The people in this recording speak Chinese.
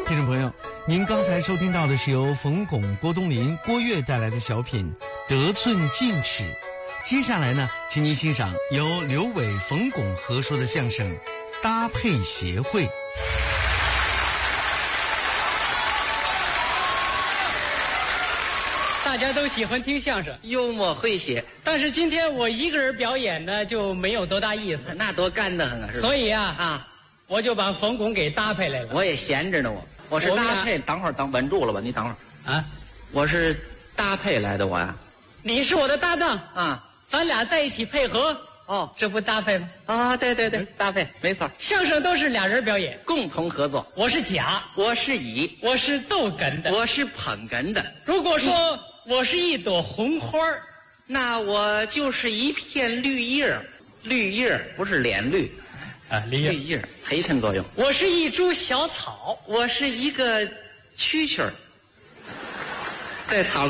听众朋友，您刚才收听到的是由冯巩、郭冬临、郭跃带来的小品《得寸进尺》。接下来呢，请您欣赏由刘伟、冯巩合说的相声《搭配协会》。 大家都喜欢听相声， 幽默诙谐， 但是今天我一个人表演呢，就没有多大意思。 那多干得很啊！是吧？ 所以啊，我就把冯巩给搭配来了。 我也闲着呢，我是搭配。等会儿，稳住了吧？你等会儿啊！我是搭配来的，我呀。 你是我的搭档啊， 咱俩在一起配合。哦，这不搭配吗？ 啊，对，搭配没错。 相声都是俩人表演， 共同合作。 我是甲， 我是乙， 我是逗哏的， 我是捧哏的。 如果说我是一朵红花儿， 那我就是一片绿叶儿。绿叶儿不是脸绿啊，绿叶儿陪衬作用。 我是一株小草， 我是一个蛐蛐儿，在草